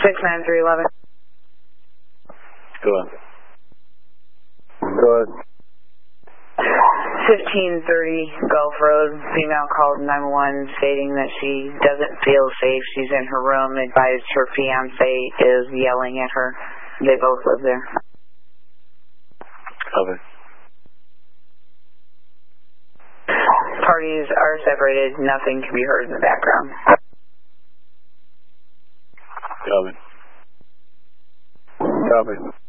69311. Go on. Go ahead. 1530 Gulf Road. Female called 911 stating that she doesn't feel safe. She's in her room. Advised her fiance is yelling at her. They both live there. Copy. Parties are separated. Nothing can be heard in the background. Copy. Copy.